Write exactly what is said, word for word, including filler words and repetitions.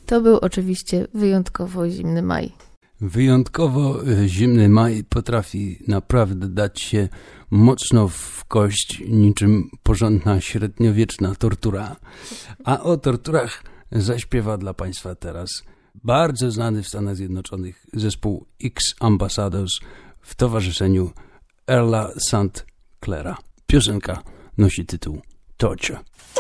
To był oczywiście wyjątkowo zimny maj. Wyjątkowo zimny maj potrafi naprawdę dać się mocno w kość, niczym porządna średniowieczna tortura. A o torturach zaśpiewa dla Państwa teraz bardzo znany w Stanach Zjednoczonych zespół X Ambassadors w towarzyszeniu Earla Saint Claira. Piosenka nosi tytuł Torture.